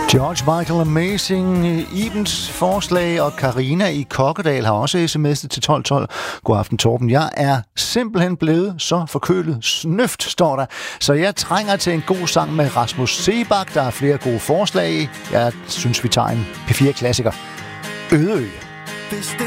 George Michael Amazing, Ibens forslag, og Karina i Kokkedal har også sms'et til 1212. God aften, Torben. Jeg er simpelthen blevet så forkølet. Snøft, står der. Så jeg trænger til en god sang med Rasmus Seebach. Der er flere gode forslag. Jeg synes, vi tager en P4-klassiker. Ødeø. Hvis det